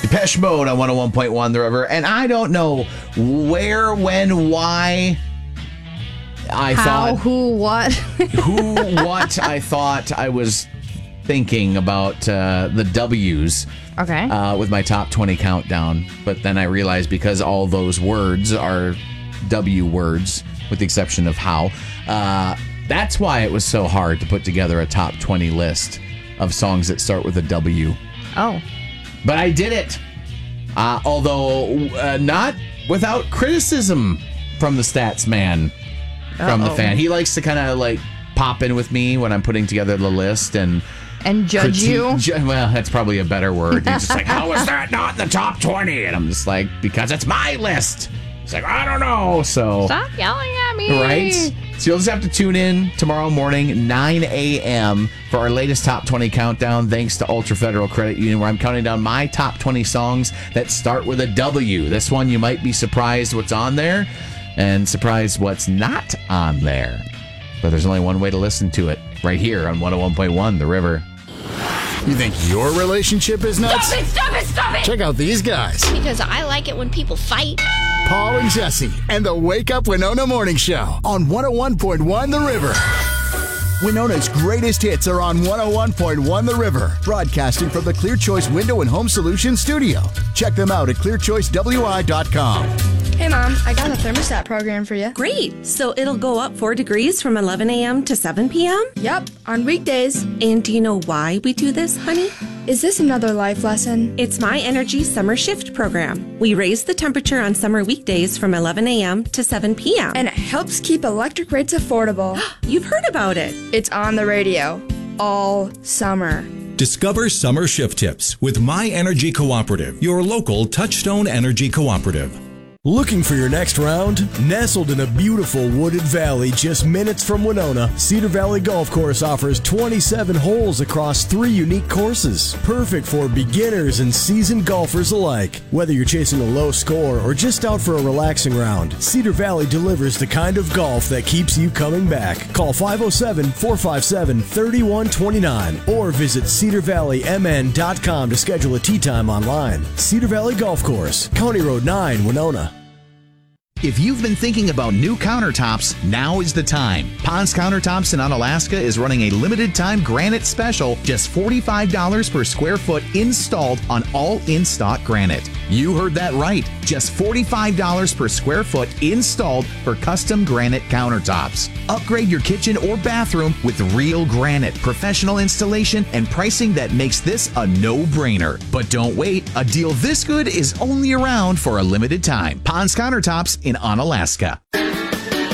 Depeche Mode on 101.1 The River. And I don't know where, when, why I thought... Who, what? what I thought I was thinking about the W's. Okay. With my top 20 countdown. But then I realized because all those words are W words, with the exception of how, that's why it was so hard to put together a top 20 list of songs that start with a W. Oh. But I did it. Although not without criticism from the stats man, from the fan. He likes to kind of like pop in with me when I'm putting together the list and judge you? Well, that's probably a better word. He's just like, how is that not in the top 20? And I'm just like, because it's my list. He's like, I don't know. So stop yelling at me. Right? So you'll just have to tune in tomorrow morning, 9 a.m. for our latest top 20 countdown, thanks to Ultra Federal Credit Union, where I'm counting down my top 20 songs that start with a W. This one, you might be surprised what's on there and surprised what's not on there. But there's only one way to listen to it, right here on 101.1 The River. You think your relationship is nuts? Stop it, stop it, stop it! Check out these guys. Because I like it when people fight. Paul and Jesse and the Wake Up Winona Morning Show on 101.1 The River. Winona's greatest hits are on 101.1 The River, broadcasting from the Clear Choice Window and Home Solutions studio. Check them out at clearchoicewi.com. Hey, Mom, I got a thermostat program for you. Great. So it'll go up 4 degrees from 11 a.m. to 7 p.m.? Yep, on weekdays. And do you know why we do this, honey? Is this another life lesson? It's My Energy Summer Shift program. We raise the temperature on summer weekdays from 11 a.m. to 7 p.m. And it helps keep electric rates affordable. You've heard about it. It's on the radio all summer. Discover summer shift tips with My Energy Cooperative, your local Touchstone Energy Cooperative. Looking for your next round? Nestled in a beautiful wooded valley just minutes from Winona, Cedar Valley Golf Course offers 27 holes across 3 unique courses. Perfect for beginners and seasoned golfers alike. Whether you're chasing a low score or just out for a relaxing round, Cedar Valley delivers the kind of golf that keeps you coming back. Call 507-457-3129 or visit cedarvalleymn.com to schedule a tee time online. Cedar Valley Golf Course, County Road 9, Winona. If you've been thinking about new countertops, now is the time. Pond's Countertops in Onalaska is running a limited time granite special, just $45 per square foot installed on all in-stock granite. You heard that right. Just $45 per square foot installed for custom granite countertops. Upgrade your kitchen or bathroom with real granite, professional installation, and pricing that makes this a no-brainer. But don't wait. A deal this good is only around for a limited time. Pond's Countertops in Onalaska.